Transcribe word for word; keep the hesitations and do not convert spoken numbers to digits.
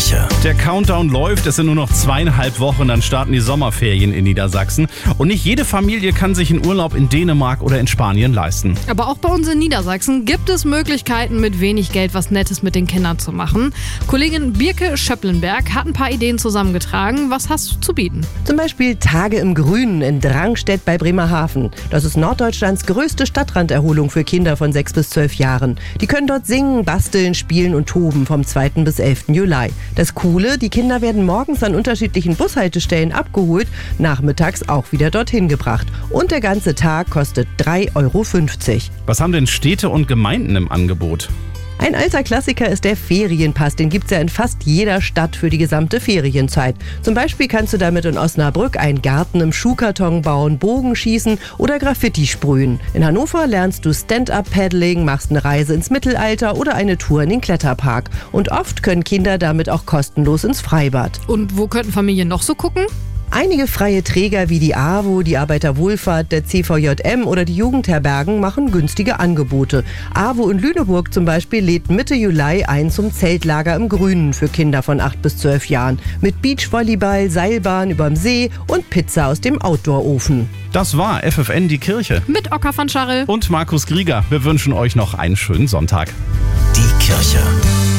Kirche. Der Countdown läuft, es sind nur noch zweieinhalb Wochen, dann starten die Sommerferien in Niedersachsen. Und nicht jede Familie kann sich einen Urlaub in Dänemark oder in Spanien leisten. Aber auch bei uns in Niedersachsen gibt es Möglichkeiten, mit wenig Geld was Nettes mit den Kindern zu machen. Kollegin Birke Schöpplenberg hat ein paar Ideen zusammengetragen. Was hast du zu bieten? Zum Beispiel Tage im Grünen in Drangstedt bei Bremerhaven. Das ist Norddeutschlands größte Stadtranderholung für Kinder von sechs bis zwölf Jahren. Die können dort singen, basteln, spielen und toben vom zweiten bis elften Juli. Das Coole, die Kinder werden morgens an unterschiedlichen Bushaltestellen abgeholt, nachmittags auch wieder dorthin gebracht. Und der ganze Tag kostet drei Euro fünfzig. Was haben denn Städte und Gemeinden im Angebot? Ein alter Klassiker ist der Ferienpass. Den gibt's ja in fast jeder Stadt für die gesamte Ferienzeit. Zum Beispiel kannst du damit in Osnabrück einen Garten im Schuhkarton bauen, Bogen schießen oder Graffiti sprühen. In Hannover lernst du Stand-Up-Paddling, machst eine Reise ins Mittelalter oder eine Tour in den Kletterpark. Und oft können Kinder damit auch kostenlos ins Freibad. Und wo könnten Familien noch so gucken? Einige freie Träger wie die A W O, die Arbeiterwohlfahrt, der C V J M oder die Jugendherbergen machen günstige Angebote. A W O in Lüneburg zum Beispiel lädt Mitte Juli ein zum Zeltlager im Grünen für Kinder von acht bis zwölf Jahren. Mit Beachvolleyball, Seilbahn überm See und Pizza aus dem Outdoor-Ofen. Das war F F N die Kirche. Mit Ocker van Scharrel Und Markus Grieger. Wir wünschen euch noch einen schönen Sonntag. Die Kirche